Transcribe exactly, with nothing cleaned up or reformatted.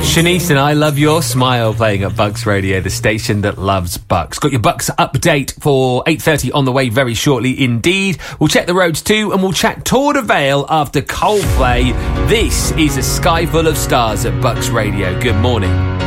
Shanice and I Love Your Smile playing at Bucks Radio, the station that loves Bucks. Got your Bucks update for eight thirty on the way very shortly indeed. We'll check the roads too, and we'll chat Tour de Vale after Coldplay. This is A Sky Full of Stars at Bucks Radio. Good morning.